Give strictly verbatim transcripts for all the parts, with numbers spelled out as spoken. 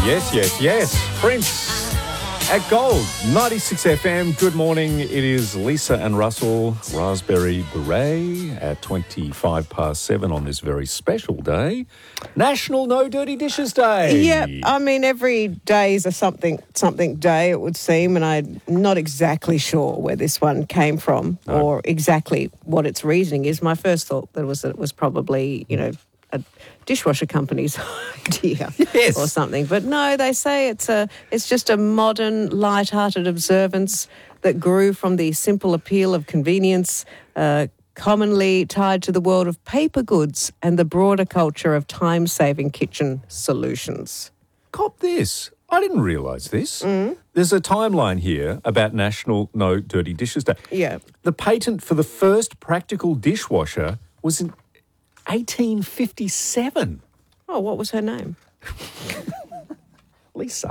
Yes, yes, yes. Prince at Gold, ninety-six F M. Good morning. It is Lisa and Russell, Raspberry Beret at twenty-five past seven on this very special day. National No Dirty Dishes Day. Yeah, I mean, every day is a something something day, it would seem, and I'm not exactly sure where this one came from No. or exactly what its reasoning is. My first thought that was that it was probably, you know, a dishwasher company's idea Yes. or something. But no, they say it's a it's just a modern, light-hearted observance that grew from the simple appeal of convenience, uh, commonly tied to the world of paper goods and the broader culture of time-saving kitchen solutions. Cop this. I didn't realise this. Mm. There's a timeline here about National No Dirty Dishes Day. Yeah. The patent for the first practical dishwasher was in eighteen fifty-seven. Oh, what was her name? Lisa.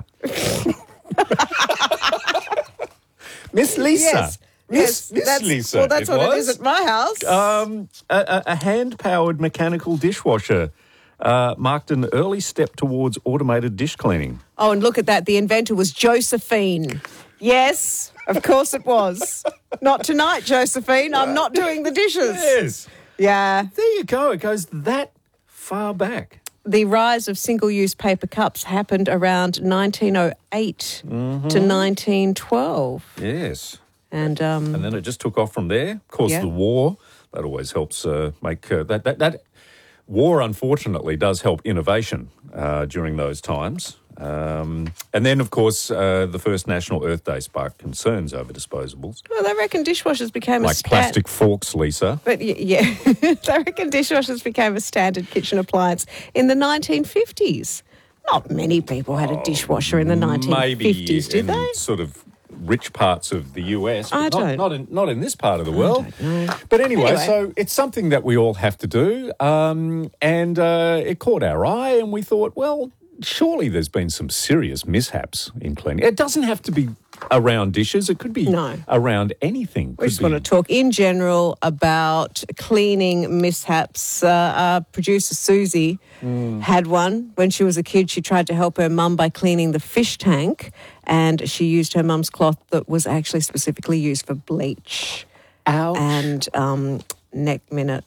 Miss Lisa. Yes. Miss, yes, Miss that's, Lisa. Well, that's it what was. it is at my house. Um, a, a, a hand-powered mechanical dishwasher uh, marked an early step towards automated dish cleaning. Oh, and look at that. The inventor was Josephine. Yes, of course it was. Not tonight, Josephine. I'm not doing the dishes. Yes. Yeah. There you go. It goes that far back. The rise of single-use paper cups happened around nineteen oh eight Mm-hmm. to nineteen twelve. Yes. And, um, And then it just took off from there. Of course, Yeah. the war, that always helps uh, make... Uh, that, that, that war, unfortunately, does help innovation uh, during those times. Um, and then, of course, uh, the first National Earth Day sparked concerns over disposables. well, they reckon dishwashers became a Like stat- plastic forks, Lisa. But y- yeah, they reckon dishwashers became a standard kitchen appliance in the nineteen fifties. Not many people had a dishwasher in the nineteen fifties, Maybe did in they? sort of rich parts of the U S. I but not, don't- Not in, not in this part of the world. But anyway, Anyway. so it's something that we all have to do. Um, and uh, it caught our eye and we thought, well, surely there's been some serious mishaps in cleaning. It doesn't have to be around dishes. It could be No. around anything. We just want to talk in general about cleaning mishaps. Uh, uh, producer Susie had one. When she was a kid, she tried to help her mum by cleaning the fish tank, and she used her mum's cloth that was actually specifically used for bleach. Ouch. And um, neck minute.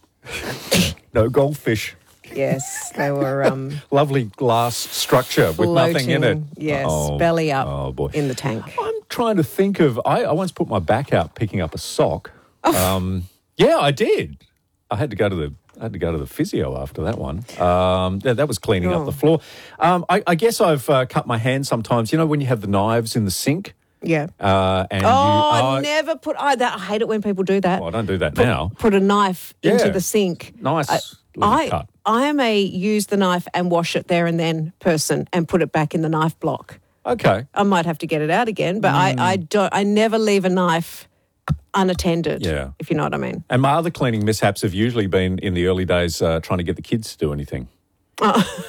No goldfish. Yes, they were um, Lovely glass structure with nothing in it. floating, yes, Oh, belly up oh boy. in the tank. I'm trying to think of. I, I once put my back out picking up a sock. Um, yeah, I did. I had to go to the. I had to go to the physio after that one. Um, yeah, that was cleaning up Oh. the floor. Um, I, I guess I've uh, cut my hand sometimes. You know when you have the knives in the sink. Yeah. Uh, and Oh, you, I never put. I, that, I hate it when people do that. Well, I don't do that put, now. Put a knife into Yeah. the sink. Nice I, little I, cut. I am a use the knife and wash it there and then person and put it back in the knife block. Okay. I might have to get it out again, but I, I don't. I never leave a knife unattended. Yeah. If you know what I mean. And my other cleaning mishaps have usually been in the early days uh, trying to get the kids to do anything.